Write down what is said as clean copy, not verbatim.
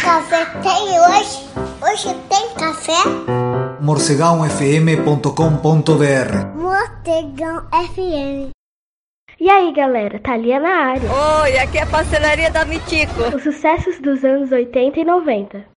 café tem hoje? Hoje tem café? morcegãofm.com.br Morcegão FM. E aí, galera, Thalia na área. Oi, aqui é a Pastelaria da Mitico. Os sucessos dos anos 80 e 90.